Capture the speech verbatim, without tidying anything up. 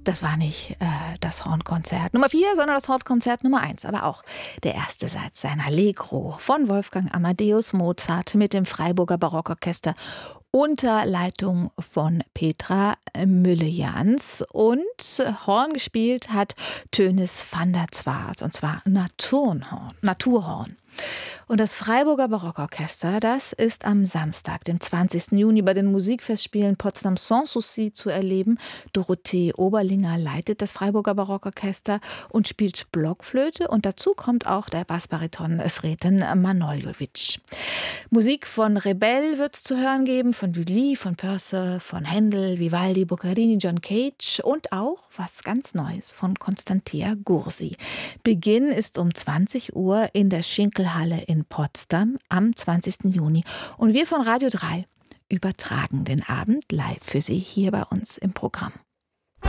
Das war nicht äh, das Hornkonzert Nummer vier, sondern das Hornkonzert Nummer eins. Aber auch der erste Satz, ein Allegro von Wolfgang Amadeus Mozart mit dem Freiburger Barockorchester unter Leitung von Petra Mülle-Jans. Und Horn gespielt hat Tönnis van der Zwaart, und zwar Naturhorn. Naturhorn. Und das Freiburger Barockorchester, das ist am Samstag, dem zwanzigsten Juni, bei den Musikfestspielen Potsdam Sans Souci zu erleben. Dorothee Oberlinger leitet das Freiburger Barockorchester und spielt Blockflöte. Und dazu kommt auch der Bassbariton Sreten Manojlovic. Musik von Rebell wird es zu hören geben, von Lully, von Purcell, von Händel, Vivaldi, Boccherini, John Cage und auch was ganz Neues von Constantia Gursi. Beginn ist um zwanzig Uhr in der Schinkelhalle in Potsdam am zwanzigsten Juni. Und wir von Radio drei übertragen den Abend live für Sie hier bei uns im Programm.